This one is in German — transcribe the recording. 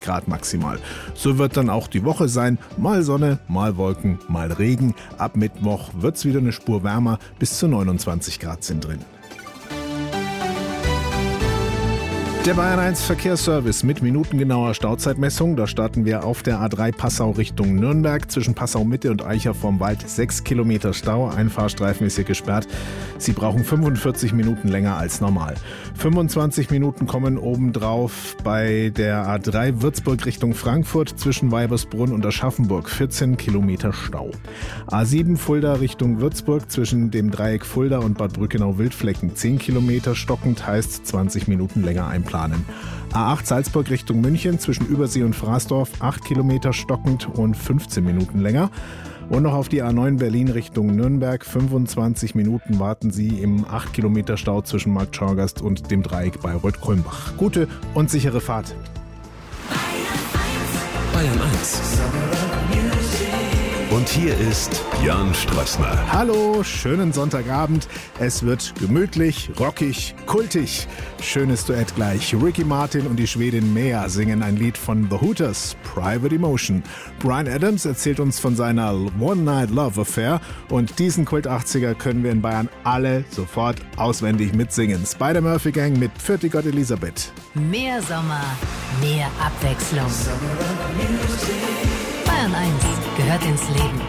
Grad maximal. So wird dann auch die Woche sein. Mal Sonne, mal Wolken, mal Regen. Ab Mittwoch wird's wieder eine Spur wärmer. Bis zu 29 Grad sind drin. Der Bayern 1 Verkehrsservice mit minutengenauer Stauzeitmessung. Da starten wir auf der A3 Passau Richtung Nürnberg. Zwischen Passau Mitte und Eicher vorm Wald 6 Kilometer Stau. Ein Fahrstreifen ist hier gesperrt. Sie brauchen 45 Minuten länger als normal. 25 Minuten kommen obendrauf bei der A3 Würzburg Richtung Frankfurt zwischen Weibersbrunn und Aschaffenburg. 14 Kilometer Stau. A7 Fulda Richtung Würzburg zwischen dem Dreieck Fulda und Bad Brückenau-Wildflecken. 10 Kilometer stockend heißt 20 Minuten länger einplanen. A8 Salzburg Richtung München zwischen Übersee und Fraßdorf 8 Kilometer stockend und 15 Minuten länger. Und noch auf die A9 Berlin Richtung Nürnberg. 25 Minuten warten Sie im 8 Kilometer Stau zwischen Marktschorgast und dem Dreieck Bayreuth-Kulmbach. Gute und sichere Fahrt. Bayern 1. Und hier ist Jan Strassner. Hallo, schönen Sonntagabend. Es wird gemütlich, rockig, kultig. Schönes Duett gleich. Ricky Martin und die Schwedin Mea singen ein Lied von The Hooters, Private Emotion. Bryan Adams erzählt uns von seiner One-Night-Love-Affair. Und diesen Kult-80er können wir in Bayern alle sofort auswendig mitsingen. Spider-Murphy-Gang mit Pfirti Gott Elisabeth. Mehr Sommer, mehr Abwechslung. Bayern 1 gehört ins Leben.